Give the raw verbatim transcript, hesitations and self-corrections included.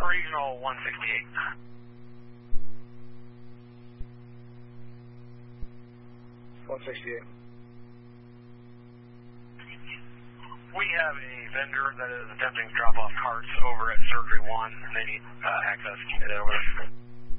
Regional one sixty-eight. one sixty-eight. We have a vendor that is attempting to drop off carts over at Surgery one, and they need uh, access to get over.